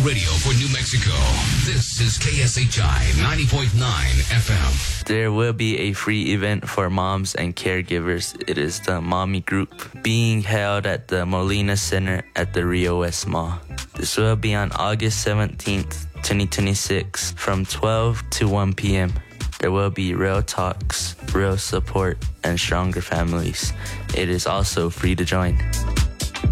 radio for New Mexico. This is KSHI 90.9 FM. There will be a free event for moms and caregivers. It is the Mommy Group being held at the Molina Center at the Rio West Mall. This will be on August 17th, 2026 from 12 to 1 p.m. There will be real talks, real support, and stronger families. It is also free to join.